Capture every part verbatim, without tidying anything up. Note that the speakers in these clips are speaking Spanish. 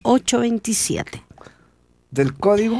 ochocientos veintisiete. ¿Del código?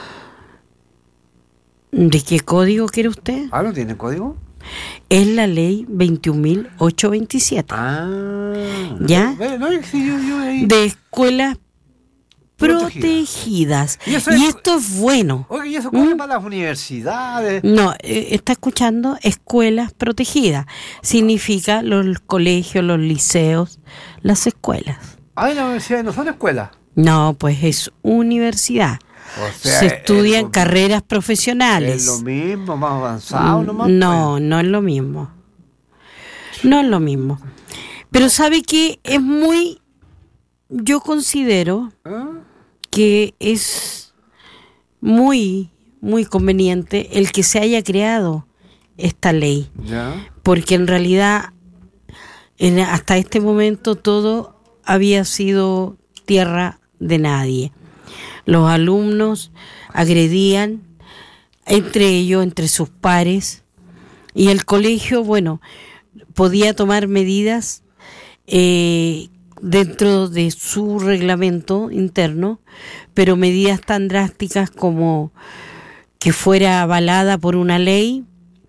¿De qué código quiere usted? Ah, ¿no tiene código? Es la ley veintiún mil ochocientos veintisiete. Ah. ¿Ya? No, no, sí, yo, yo ahí. De escuelas Protegida. protegidas. Y, eso Y es, esto es bueno. oye, ¿y eso corre ¿Mm? para las universidades? No, eh, está escuchando escuelas protegidas. Significa los colegios, los liceos, las escuelas. Ah, las universidades no son escuelas. No, pues es universidad. O sea, Se es estudian lo- carreras profesionales. Es lo mismo, más avanzado nomás. No, pues. no es lo mismo. No es lo mismo. Pero sabe que es muy, yo considero ¿Ah? que es muy, muy conveniente el que se haya creado esta ley. Ya. Porque en realidad, en, hasta este momento todo había sido tierra de nadie. Los alumnos agredían entre ellos, entre sus pares, y el colegio, bueno, podía tomar medidas eh, dentro de su reglamento interno, pero medidas tan drásticas como que fuera avalada por una ley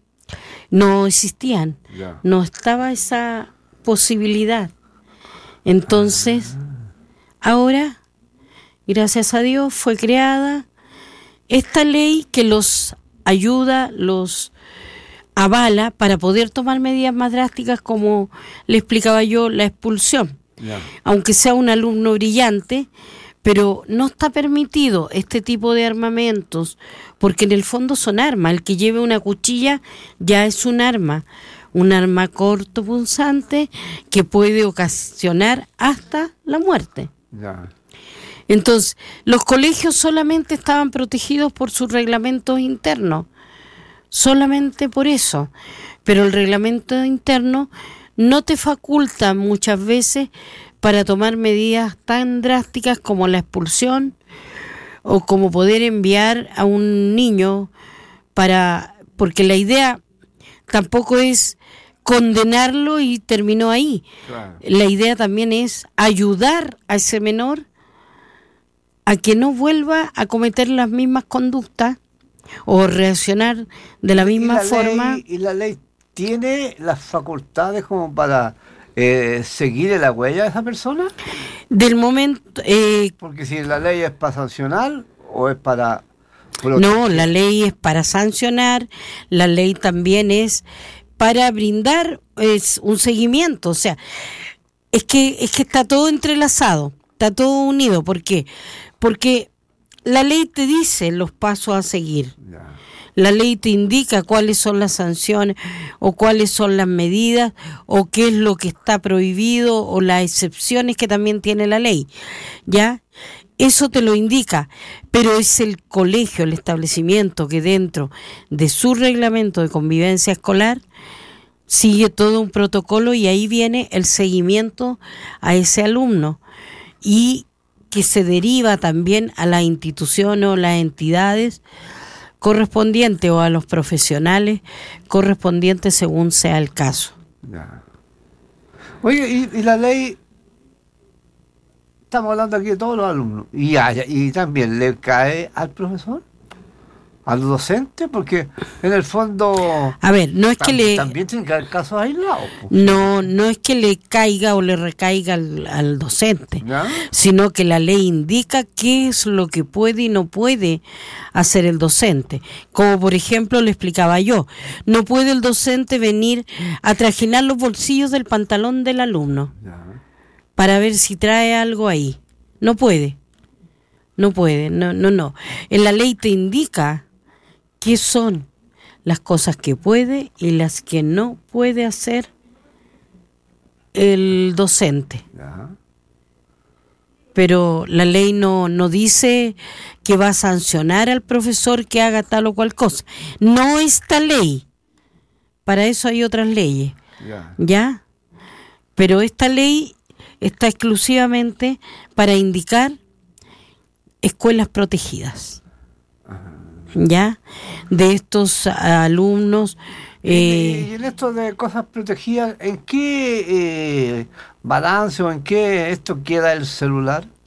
no existían. Ya. No estaba esa posibilidad. Entonces, ahora, gracias a Dios, fue creada esta ley que los ayuda, los avala para poder tomar medidas más drásticas, como le explicaba yo, la expulsión. Ya. Aunque sea un alumno brillante, pero no está permitido este tipo de armamentos, porque en el fondo son armas. El que lleve una cuchilla ya es un arma, un arma cortopunzante que puede ocasionar hasta la muerte. Ya. Entonces, los colegios solamente estaban protegidos por sus reglamentos internos, solamente por eso, pero el reglamento interno no te faculta muchas veces para tomar medidas tan drásticas como la expulsión o como poder enviar a un niño para, porque la idea tampoco es condenarlo y terminó ahí. Claro. La idea también es ayudar a ese menor a que no vuelva a cometer las mismas conductas o reaccionar de la misma ¿Y la forma. ley, ¿Y la ley tiene las facultades como para eh, seguir la huella de esa persona? Del momento, eh, Porque si la ley es para sancionar o es para... no, la ley es para sancionar, la ley también es para brindar es un seguimiento, o sea, es que es que está todo entrelazado, está todo unido. ¿Por qué? Porque la ley te dice los pasos a seguir. Ya. La ley te indica cuáles son las sanciones o cuáles son las medidas o qué es lo que está prohibido o las excepciones que también tiene la ley. ¿Ya? Eso te lo indica, pero es el colegio, el establecimiento que dentro de su reglamento de convivencia escolar sigue todo un protocolo y ahí viene el seguimiento a ese alumno y que se deriva también a las instituciones o las entidades correspondientes o a los profesionales correspondientes según sea el caso. Ya. Oye, y, y la ley, estamos hablando aquí de todos los alumnos, y, haya- y también le cae al profesor, al docente, porque en el fondo A ver, no es que tam- le también tienen que haber casos aislados. po. no no es que le caiga o le recaiga al, al docente, ¿Ya? sino que la ley indica qué es lo que puede y no puede hacer el docente. Como por ejemplo le explicaba yo, no puede el docente venir a trajinar los bolsillos del pantalón del alumno Ya. para ver si trae algo ahí. No puede. No puede, no, no, no. En la ley te indica qué son las cosas que puede y las que no puede hacer el docente. Ya. Pero la ley no, no dice que va a sancionar al profesor que haga tal o cual cosa. No esta ley. Para eso hay otras leyes. Ya. ¿Ya? Pero esta ley está exclusivamente para indicar escuelas protegidas. ¿Ya? De estos alumnos. Eh, y en esto de cosas protegidas, ¿en qué eh, balance o en qué esto queda el celular?